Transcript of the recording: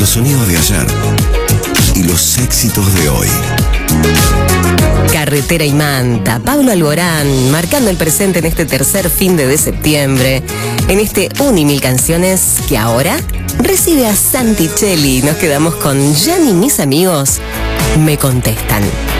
sonidos de ayer y los éxitos de hoy. Carretera y Manta, Pablo Alborán, marcando el presente en este tercer fin de septiembre, en este Unimil Canciones que ahora recibe a Santi Cheli. Nos quedamos con Ya ni mis amigos me contestan.